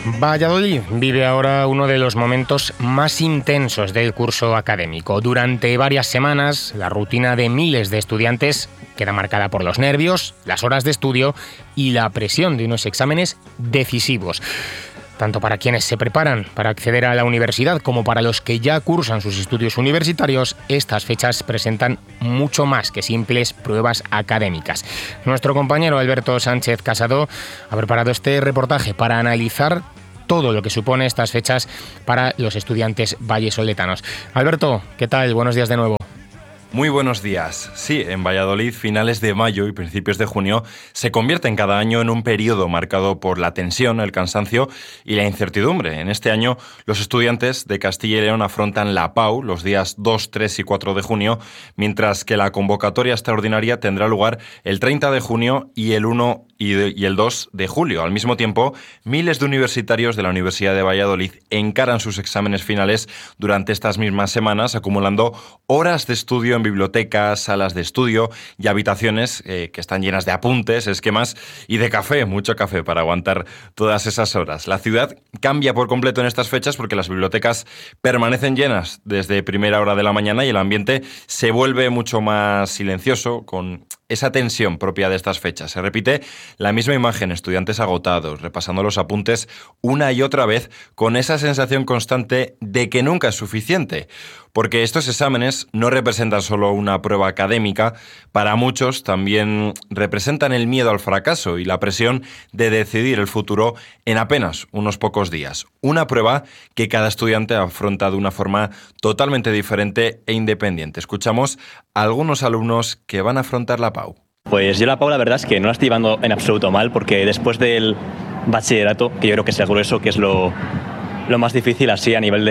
Valladolid vive ahora uno de los momentos más intensos del curso académico. Durante varias semanas, la rutina de miles de estudiantes queda marcada por los nervios, las horas de estudio y la presión de unos exámenes decisivos. Tanto para quienes se preparan para acceder a la universidad como para los que ya cursan sus estudios universitarios, estas fechas presentan mucho más que simples pruebas académicas. Nuestro compañero Alberto Sánchez Casado ha preparado este reportaje para analizar todo lo que supone estas fechas para los estudiantes vallesoletanos. Alberto, ¿qué tal? Buenos días de nuevo. Muy buenos días. Sí, en Valladolid, finales de mayo y principios de junio se convierten cada año en un periodo marcado por la tensión, el cansancio y la incertidumbre. En este año, los estudiantes de Castilla y León afrontan la PAU los días 2, 3 y 4 de junio, mientras que la convocatoria extraordinaria tendrá lugar el 30 de junio y el 1 y el 2 de julio. Al mismo tiempo, miles de universitarios de la Universidad de Valladolid encaran sus exámenes finales durante estas mismas semanas, acumulando horas de estudio en bibliotecas, salas de estudio y habitaciones que están llenas de apuntes, esquemas y de café, mucho café para aguantar todas esas horas. La ciudad cambia por completo en estas fechas porque las bibliotecas permanecen llenas desde primera hora de la mañana y el ambiente se vuelve mucho más silencioso, con esa tensión propia de estas fechas. Se repite la misma imagen, estudiantes agotados, repasando los apuntes una y otra vez, con esa sensación constante de que nunca es suficiente. Porque estos exámenes no representan solo una prueba académica, para muchos también representan el miedo al fracaso y la presión de decidir el futuro en apenas unos pocos días. Una prueba que cada estudiante afronta de una forma totalmente diferente e independiente. Escuchamos a algunos alumnos que van a afrontar la PAU. Pues yo la PAU la verdad es que no la estoy llevando en absoluto mal, porque después del bachillerato, que yo creo que es el grueso, que es lo más difícil así a nivel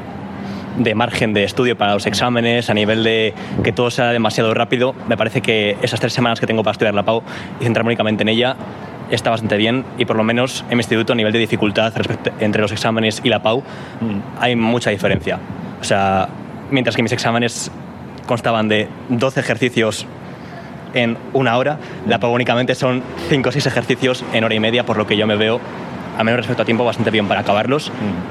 de margen de estudio para los exámenes, a nivel de que todo sea demasiado rápido, me parece que esas 3 semanas que tengo para estudiar la PAU y centrarme únicamente en ella está bastante bien, y por lo menos en mi instituto a nivel de dificultad entre los exámenes y la PAU hay mucha diferencia. O sea, mientras que mis exámenes constaban de 12 ejercicios en 1 hora, la PAU únicamente son 5 o 6 ejercicios en hora y media, por lo que yo me veo, al menos respecto a tiempo, bastante bien para acabarlos.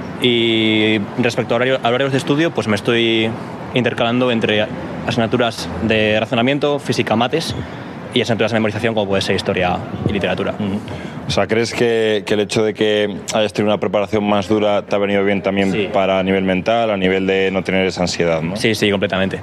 Y respecto a horarios de estudio, pues me estoy intercalando entre asignaturas de razonamiento, física, mates y asignaturas de memorización, como puede ser historia y literatura. O sea, ¿crees que el hecho de que hayas tenido una preparación más dura te ha venido bien también? Sí. Para a nivel mental, a nivel de no tener esa ansiedad, ¿no? Sí, completamente.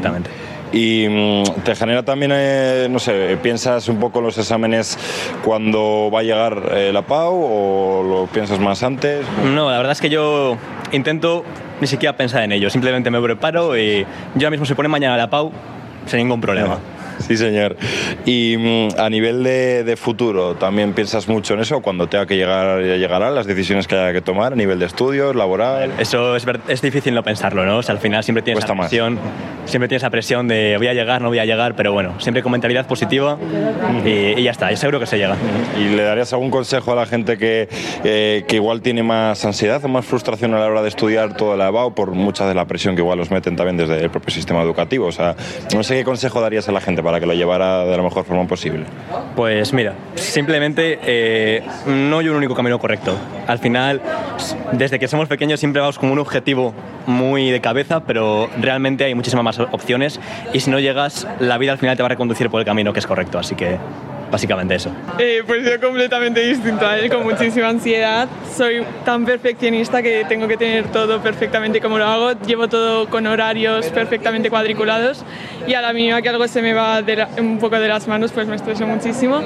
Y te genera también, no sé, ¿piensas un poco en los exámenes cuando va a llegar la PAU o lo piensas más antes? No, la verdad es que yo intento ni siquiera pensar en ello, simplemente me preparo y yo ahora mismo se pone mañana la PAU sin ningún problema. Sí, señor. Y a nivel de futuro, ¿también piensas mucho en eso? Cuando tenga que llegarán las decisiones que haya que tomar a nivel de estudios, laboral. Eso es difícil no pensarlo, ¿no? O sea, al final siempre tienes esa presión de voy a llegar, no voy a llegar, pero bueno, siempre con mentalidad positiva y ya está, yo seguro que se llega. ¿Y le darías algún consejo a la gente que igual tiene más ansiedad o más frustración a la hora de estudiar toda la EBAU por mucha de la presión que igual los meten también desde el propio sistema educativo? O sea, no sé qué consejo darías a la gente para que lo llevara de la mejor forma posible. Pues mira, simplemente no hay un único camino correcto. Al final, desde que somos pequeños siempre vamos con un objetivo muy de cabeza, pero realmente hay muchísimas más opciones y si no llegas, la vida al final te va a reconducir por el camino que es correcto, así que básicamente eso. Pues yo completamente distinto a él, con muchísima ansiedad. Soy tan perfeccionista que tengo que tener todo perfectamente como lo hago. Llevo todo con horarios perfectamente cuadriculados y a la mínima que algo se me va un poco de las manos, pues me estreso muchísimo.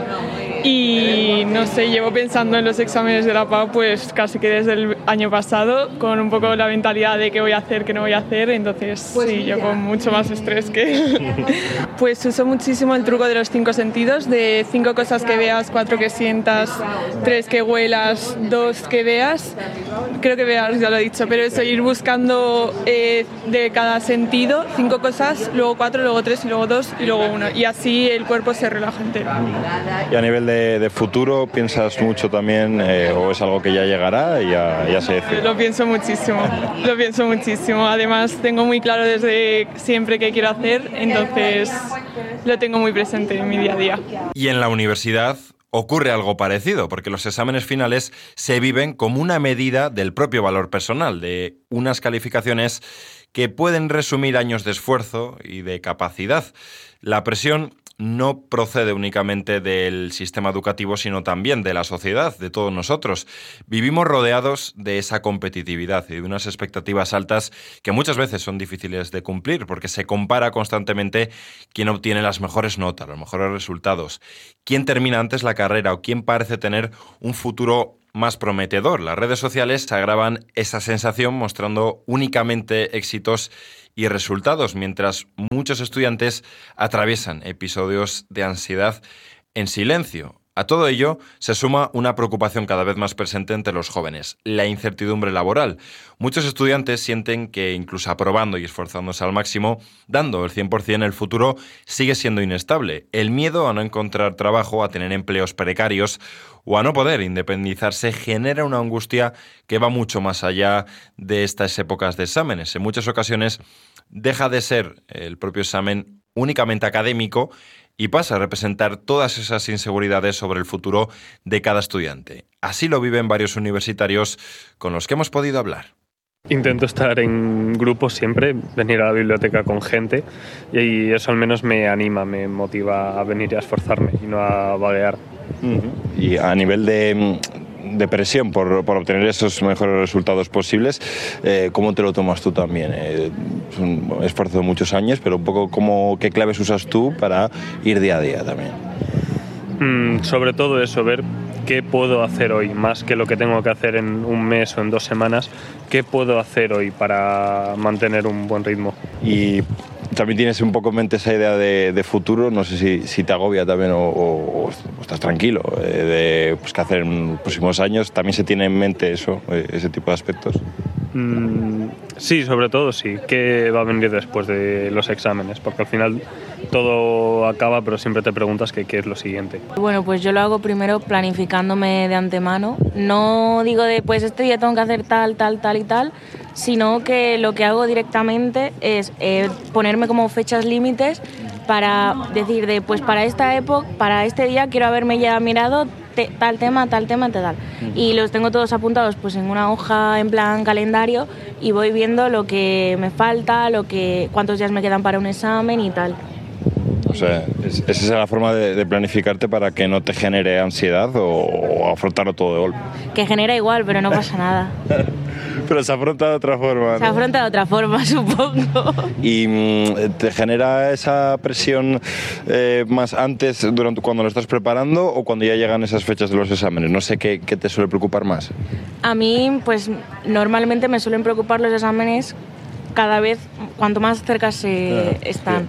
Y no sé, llevo pensando en los exámenes de la PAU pues casi que desde el año pasado, con un poco la mentalidad de qué voy a hacer, qué no voy a hacer. Entonces pues sí, yo con mucho más estrés que... Pues uso muchísimo el truco de los 5 sentidos, de 5 cosas que veas, 4 que sientas, 3 que huelas, 2 que veas. Creo que veas, ya lo he dicho, pero eso, ir buscando de cada sentido 5 cosas, luego 4, luego 3 y luego 2 y luego 1. Y así el cuerpo se relaja entero. Y a nivel de futuro, ¿piensas mucho también o es algo que ya llegará y ya se decide? Lo pienso muchísimo. Además, tengo muy claro desde siempre qué quiero hacer, entonces lo tengo muy presente en mi día a día. Y en la universidad, ocurre algo parecido, porque los exámenes finales se viven como una medida del propio valor personal, de unas calificaciones que pueden resumir años de esfuerzo y de capacidad. La presión no procede únicamente del sistema educativo, sino también de la sociedad, de todos nosotros. Vivimos rodeados de esa competitividad y de unas expectativas altas que muchas veces son difíciles de cumplir, porque se compara constantemente quién obtiene las mejores notas, los mejores resultados, quién termina antes la carrera o quién parece tener un futuro más prometedor. Las redes sociales agravan esa sensación mostrando únicamente éxitos y resultados, mientras muchos estudiantes atraviesan episodios de ansiedad en silencio. A todo ello se suma una preocupación cada vez más presente entre los jóvenes, la incertidumbre laboral. Muchos estudiantes sienten que incluso aprobando y esforzándose al máximo, dando el 100%, el futuro sigue siendo inestable. El miedo a no encontrar trabajo, a tener empleos precarios o a no poder independizarse genera una angustia que va mucho más allá de estas épocas de exámenes. En muchas ocasiones deja de ser el propio examen únicamente académico y pasa a representar todas esas inseguridades sobre el futuro de cada estudiante. Así lo viven varios universitarios con los que hemos podido hablar. Intento estar en grupos siempre, venir a la biblioteca con gente y eso al menos me anima, me motiva a venir y a esforzarme y no a vaguear. Y a nivel de presión por obtener esos mejores resultados posibles, ¿cómo te lo tomas tú también? Es un esfuerzo de muchos años, pero un poco ¿qué claves usas tú para ir día a día también? Sobre todo eso, ver qué puedo hacer hoy, más que lo que tengo que hacer en un mes o en 2 semanas, qué puedo hacer hoy para mantener un buen ritmo. Y también tienes un poco en mente esa idea de futuro, no sé si te agobia también o estás tranquilo, de qué hacer en los próximos años. ¿También se tiene en mente eso, ese tipo de aspectos? Sí, sobre todo sí. ¿Qué va a venir después de los exámenes? Porque al final todo acaba, pero siempre te preguntas qué es lo siguiente. Bueno, pues yo lo hago primero planificándome de antemano. No digo pues este día tengo que hacer tal y tal, sino que lo que hago directamente es ponerme como fechas límites para decir pues para esta época, para este día quiero haberme ya mirado tal tema. Y los tengo todos apuntados pues en una hoja en plan calendario y voy viendo lo que me falta, cuántos días me quedan para un examen y tal. O sea, esa es la forma de planificarte para que no te genere ansiedad o afrontarlo todo de golpe. Que genera igual, pero no pasa nada. Pero se afronta de otra forma, ¿no? Se afronta de otra forma, supongo. ¿Y te genera esa presión más antes, cuando lo estás preparando, o cuando ya llegan esas fechas de los exámenes? No sé qué te suele preocupar más. A mí, pues bien me suelen preocupar los exámenes cada vez, cuanto más cerca están.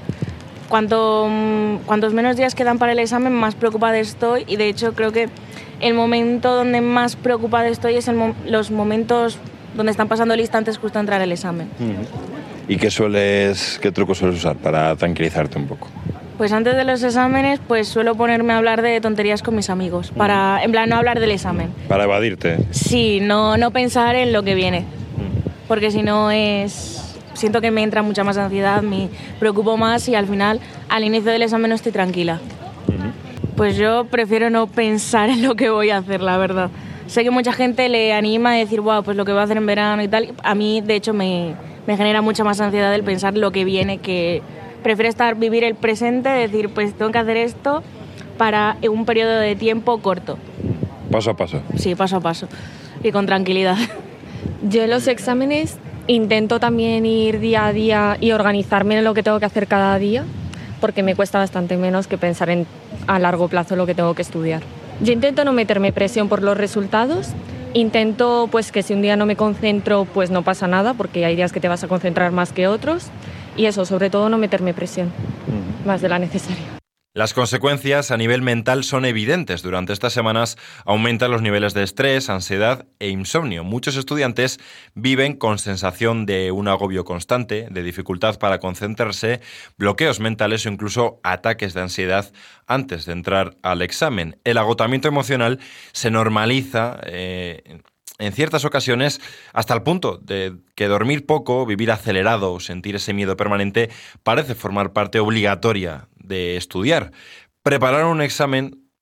Cuantos menos días quedan para el examen, más preocupada estoy, y de hecho creo que el momento donde más preocupada estoy es los momentos donde están pasando lista antes justo de entrar el examen. ¿Y qué trucos sueles usar para tranquilizarte un poco? Pues antes de los exámenes pues suelo ponerme a hablar de tonterías con mis amigos, en plan no hablar del examen. ¿Para evadirte? Sí, no pensar en lo que viene, porque si no siento que me entra mucha más ansiedad, me preocupo más y al final, al inicio del examen no estoy tranquila. Pues yo prefiero no pensar en lo que voy a hacer, la verdad. Sé que mucha gente le anima a decir, wow, pues lo que voy a hacer en verano y tal. A mí, de hecho, me genera mucha más ansiedad el pensar lo que viene, que prefiero vivir el presente, decir, pues tengo que hacer esto para un periodo de tiempo corto. Paso a paso. Sí, paso a paso y con tranquilidad. Yo en los exámenes intento también ir día a día y organizarme en lo que tengo que hacer cada día, porque me cuesta bastante menos que pensar a largo plazo lo que tengo que estudiar. Yo intento no meterme presión por los resultados, intento pues que si un día no me concentro pues no pasa nada, porque hay días que te vas a concentrar más que otros, y eso, sobre todo no meterme presión, más de la necesaria. Las consecuencias a nivel mental son evidentes. Durante estas semanas aumentan los niveles de estrés, ansiedad e insomnio. Muchos estudiantes viven con sensación de un agobio constante, de dificultad para concentrarse, bloqueos mentales o incluso ataques de ansiedad antes de entrar al examen. El agotamiento emocional se normaliza en ciertas ocasiones hasta el punto de que dormir poco, vivir acelerado o sentir ese miedo permanente parece formar parte obligatoria de estudiar. Preparar un examen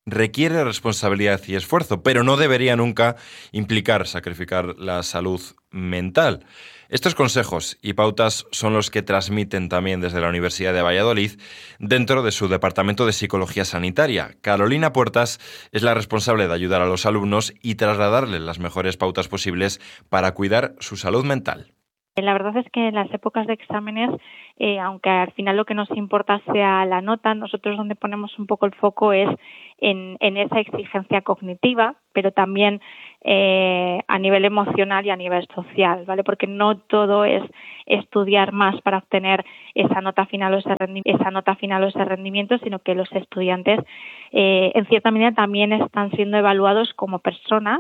requiere responsabilidad y esfuerzo, pero no debería nunca implicar sacrificar la salud mental. Estos consejos y pautas son los que transmiten también desde la Universidad de Valladolid dentro de su Departamento de Psicología Sanitaria. Carolina Puertas es la responsable de ayudar a los alumnos y trasladarles las mejores pautas posibles para cuidar su salud mental. La verdad es que en las épocas de exámenes, aunque al final lo que nos importa sea la nota, nosotros donde ponemos un poco el foco es en esa exigencia cognitiva, pero también a nivel emocional y a nivel social, ¿vale? Porque no todo es estudiar más para obtener esa nota final o ese rendimiento, sino que los estudiantes en cierta medida también están siendo evaluados como personas